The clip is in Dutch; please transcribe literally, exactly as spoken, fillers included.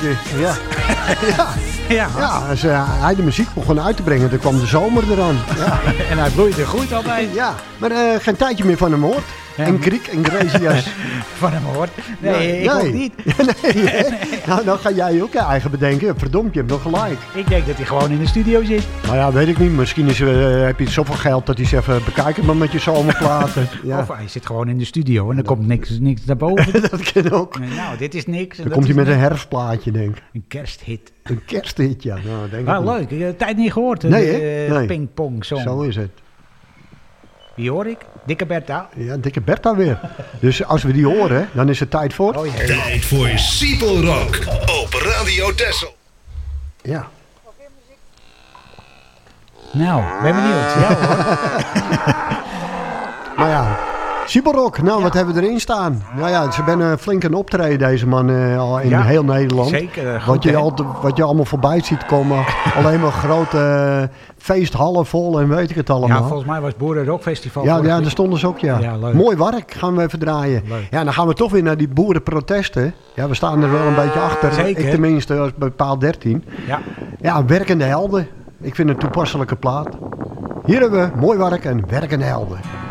je. Ja. ja. Ja. Ja, als uh, hij de muziek begon uit te brengen, dan kwam de zomer eraan. Ja. En hij bloeit er goed altijd. Ja, maar uh, geen tijdje meer van hem hoort. Ja. En Griek en Gracias. Van hem hoort? Nee, nee ik nee. ook niet. nee, nee. Nou, dan ga jij ook je eigen bedenken. Verdomd, je hebt nog gelijk. Ik denk dat hij gewoon in de studio zit. Nou ja, weet ik niet. Misschien is, uh, heb je zoveel geld dat hij zegt, even bekijk het maar met je zomerplaten. Ja. Of hij zit gewoon in de studio en er komt niks, niks naar boven. Dat kan ook. Nou, dit is niks. Dan komt hij met niks. Een herfstplaatje, denk ik. Een kersthit. Een kersthit, ja. Nou, denk ah, leuk. Ik heb de tijd niet gehoord. Nee, de, hè? Nee. Pingpong song. Zo is het. Wie hoor ik? Dikke Bertha. Ja, Dikke Bertha weer. Dus als we die horen, dan is het tijd voor... Oh, ja. Tijd voor Siepel Rock op Radio Texel. Ja. Nou, ben benieuwd. Ja hoor. Maar ja, Siepelrock, nou ja. Wat hebben we erin staan? Nou ja, ze zijn een flink een optreden deze man uh, al in ja, heel Nederland. Zeker. Uh, goed, wat, je al, wat je allemaal voorbij ziet komen. Alleen maar grote uh, feesthallen vol en weet ik het allemaal. Ja, volgens mij was het Boerenrockfestival. Ja, ja, daar stonden ze ook, ja. ja Mooi werk, gaan we even draaien. Leuk. Ja, dan gaan we toch weer naar die boerenprotesten. Ja, we staan er wel een beetje achter. Zeker. Ik tenminste, als bij paal dertien. Ja. Ja, werkende helden. Ik vind het een toepasselijke plaat. Hier hebben we mooi werk en werkende helden.